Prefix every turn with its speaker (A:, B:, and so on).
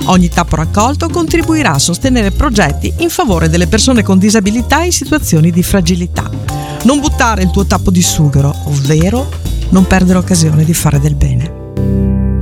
A: Ogni tappo raccolto contribuirà a sostenere progetti in favore delle persone con disabilità in situazioni di fragilità. Non buttare il tuo tappo di sughero, ovvero non perdere occasione di fare del bene.